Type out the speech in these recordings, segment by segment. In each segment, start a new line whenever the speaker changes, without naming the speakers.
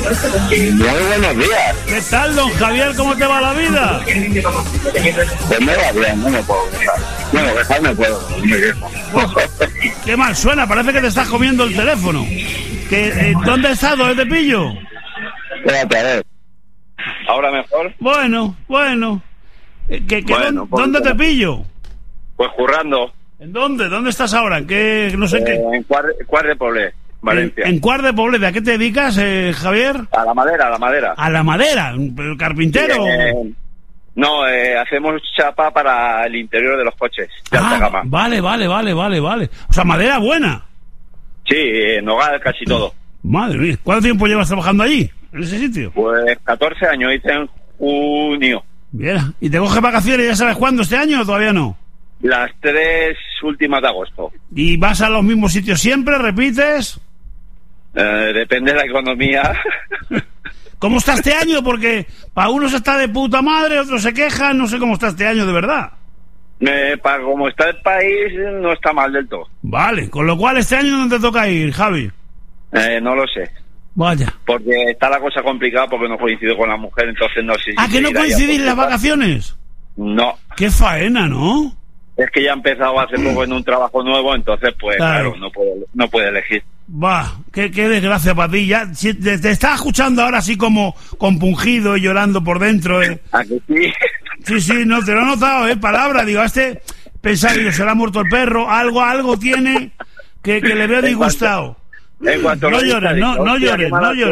Muy buenos días.
¿Qué tal, don Javier? ¿Cómo te va la vida?
Pues me va bien, no me puedo quejar. Bueno, quejar me puedo, pero no me quejo.
Qué mal suena, parece que te estás comiendo el teléfono. ¿Dónde estás? ¿Dónde te pillo?
Espérate, a ver. ¿Ahora mejor?
Bueno.
Bueno,
¿Dónde te pillo?
Pues currando.
¿En dónde? ¿Dónde estás ahora? ¿En qué? No sé qué.
En Cuart de Poblet, Valencia.
¿En Cuart de Poblet? ¿A qué te dedicas, Javier?
A la madera.
¿A la madera? ¿El carpintero?
No, hacemos chapa para el interior de los coches de alta gama.
Vale. O sea, madera buena.
Sí, nogal casi todo.
Madre mía, ¿cuánto tiempo llevas trabajando allí, en ese sitio?
Pues 14 años, hice en junio.
Bien, ¿y te coges vacaciones ya sabes cuándo, este año o todavía no?
Las 3 últimas de agosto.
¿Y vas a los mismos sitios siempre, repites?
Depende de la economía.
¿Cómo está este año? Porque para unos está de puta madre, otros se quejan, no sé cómo está este año de verdad.
Para como está el país, no está mal del todo.
Vale, con lo cual, ¿este año dónde te toca ir, Javi?
No lo sé.
Vaya.
Porque está la cosa complicada porque no coincido con la mujer, entonces no sé si...
¿Que no coincidís las vacaciones?
No.
Qué faena, ¿no?
Es que ya he empezado hace poco en un trabajo nuevo, entonces pues claro no puede elegir.
Va, qué desgracia para ti. Ya, te estás escuchando ahora así como compungido y llorando por dentro.
¿A que sí?
Sí, no, te lo he notado, palabra. Digo, pensar que se le ha muerto el perro, algo tiene que le veo disgustado. No llores,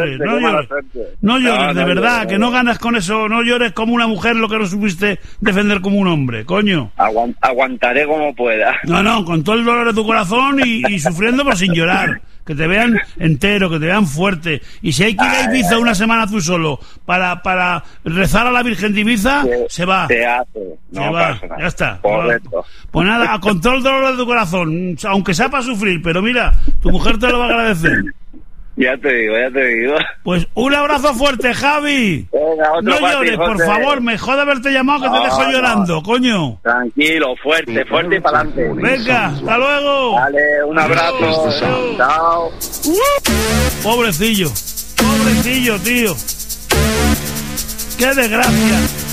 de verdad, que no ganas con eso, no llores como una mujer lo que no supiste defender como un hombre, coño.
Aguantaré como pueda.
No, con todo el dolor de tu corazón y sufriendo pero sin llorar. Que te vean entero, que te vean fuerte. Y si hay que ir a Ibiza una semana tú solo para rezar a la Virgen de Ibiza, se va.
Se va,
ya está.
Correcto.
Pues nada, con todo el dolor de tu corazón, aunque sea para sufrir, pero mira, tu mujer te lo va a agradecer.
Ya te digo.
Pues un abrazo fuerte, Javi.
Venga,
no llores, por favor, me jode haberte llamado que te dejo llorando, coño.
Tranquilo, fuerte y para adelante.
Venga, hasta luego.
Dale, un abrazo. Chao.
Pobrecillo, tío. Qué desgracia.